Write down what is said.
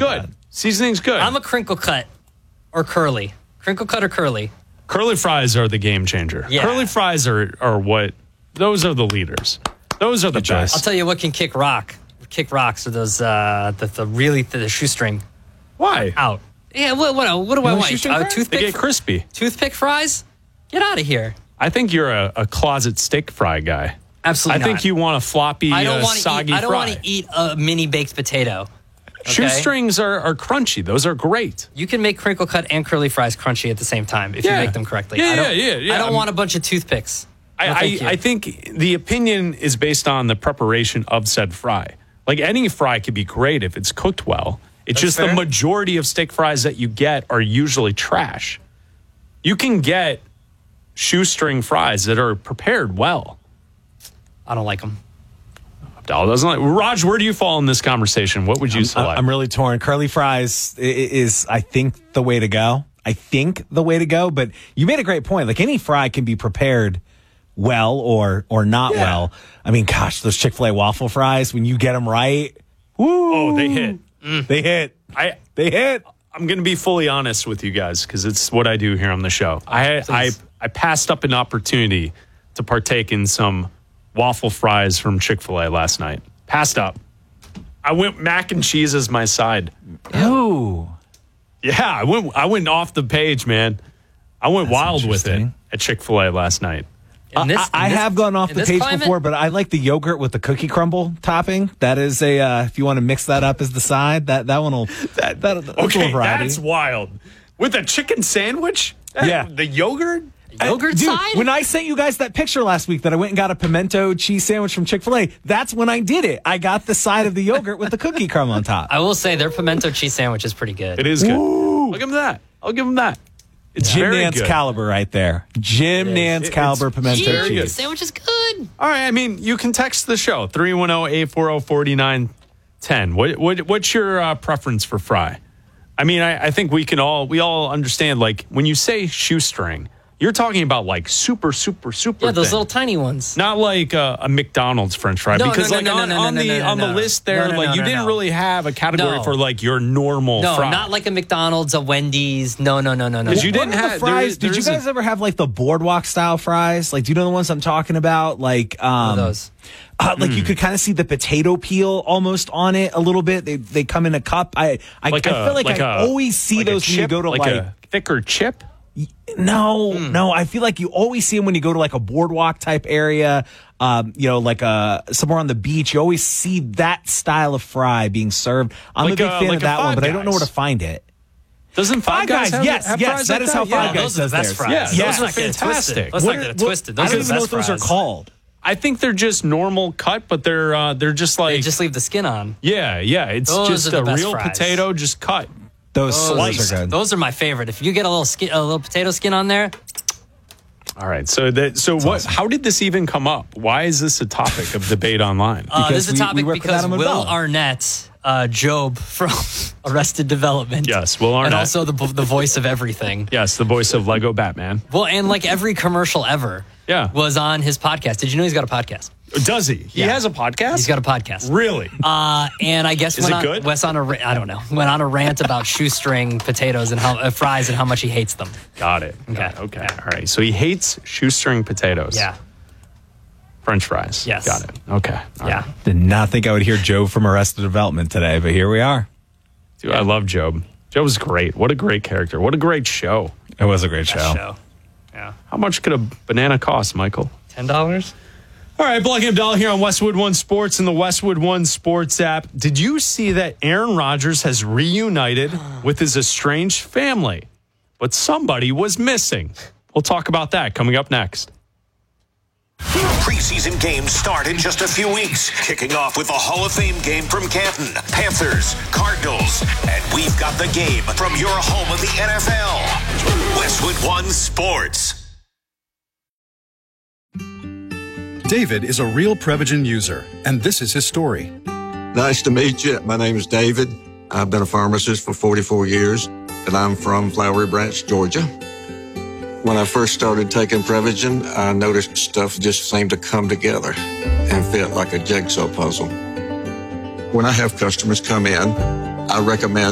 good. Seasoning's good. I'm a crinkle cut or curly. Crinkle cut or curly. Curly fries are the game changer. Yeah. Curly fries are what, those are the leaders. Those are the best. I'll tell you what can kick rock. Kick rocks are those, the shoestring. Why? Out. Yeah, what do I want? Toothpick? They get crispy. Toothpick fries? Get out of here. I think you're a closet steak fry guy. Absolutely I think you want a floppy, soggy fry. I don't want to eat a mini baked potato. Okay? Shoestrings are crunchy. Those are great. You can make crinkle cut and curly fries crunchy at the same time if you make them correctly. Yeah. I don't want a bunch of toothpicks. I think the opinion is based on the preparation of said fry. Like any fry could be great if it's cooked well. It's just the majority of steak fries that you get are usually trash. You can get shoestring fries that are prepared well. I don't like them. Abdallah doesn't like. Raj, where do you fall in this conversation? What would you select? I'm really torn. Curly fries is, I think, the way to go. But you made a great point. Like any fry can be prepared well or not well. I mean, gosh, those Chick-fil-A waffle fries, when you get them right, woo, oh, they hit. They hit. They hit. I'm going to be fully honest with you guys because it's what I do here on the show. I passed up an opportunity to partake in some waffle fries from Chick-fil-A last night. Passed up. I went mac and cheese as my side. Ooh. Yeah, I went off the page, man. I went wild with it at Chick-fil-A last night. I have gone off the page before, but I like the yogurt with the cookie crumble topping. That is if you want to mix that up as the side, that one will. Okay, that's wild. With a chicken sandwich? The yogurt? Yogurt side? When I sent you guys that picture last week that I went and got a pimento cheese sandwich from Chick-fil-A, that's when I did it. I got the side of the yogurt with the cookie crumb on top. I will say their pimento cheese sandwich is pretty good. It is good. I'll give them that. It's Jim very Nance good. caliber right there. Jim Nance caliber pimento cheese. The sandwich is good. All right, I mean, you can text the show, 310-840-4910. What's your preference for fry? I mean, I think we all understand, like, when you say shoestring, you're talking about, like, super Yeah, those thin. little tiny ones. Not like a McDonald's French fry. No, because, on the list there, you didn't really have a category for, like, your normal fry. No, not like a McDonald's, a Wendy's. No. Because you didn't have fries. Did you guys ever have, like, the boardwalk style fries? Like, do you know the ones I'm talking about? Like, those. Like you could kind of see the potato peel almost on it a little bit. They come in a cup. I feel like I always see those when you go to like a thicker chip. No. I feel like you always see them when you go to like a boardwalk type area, like somewhere on the beach. You always see that style of fry being served. I'm a big fan of that one, but I don't know where to find it. Doesn't Five Guys have yes, fries that like is how Five Guys those are the best fries. Yeah, those are fantastic. Let's not get it twisted. Those I don't are the even know best what those fries. are called. I think they're just normal cut, but they're just like They just leave the skin on. Yeah. It's Those just are the a best real fries. potato, just cut. Those sliced are good. Those are my favorite. If you get a little potato skin on there. All right. So what? Awesome. How did this even come up? Why is this a topic of debate online? This is a topic because Will Arnett, Job from Arrested Development. Yes, Will Arnett. And also the voice of everything. Yes, the voice of Lego Batman. Well, and like every commercial ever was on his podcast. Did you know he's got a podcast? Does he? He has a podcast? He's got a podcast. Really? And I guess good? Went on a rant about shoestring potatoes and how fries and how much he hates them. Got it. Okay. Yeah. All right. So he hates shoestring potatoes. Yeah. French fries. Yes. Got it. Okay. All right. Did not think I would hear Job from Arrested Development today, but here we are. Dude, I love Job. Job was great. What a great character. What a great show. It was a great show. Yeah. How much could a banana cost, Michael? $10? All right, Blake Abdallah here on Westwood One Sports and the Westwood One Sports app. Did you see that Aaron Rodgers has reunited with his estranged family, but somebody was missing? We'll talk about that coming up next. Preseason games start in just a few weeks, kicking off with the Hall of Fame game from Canton, Panthers, Cardinals, and we've got the game from your home of the NFL. Westwood One Sports. David is a real Prevagen user, and this is his story. Nice to meet you. My name is David. I've been a pharmacist for 44 years, and I'm from Flowery Branch, Georgia. When I first started taking Prevagen, I noticed stuff just seemed to come together and fit like a jigsaw puzzle. When I have customers come in, I recommend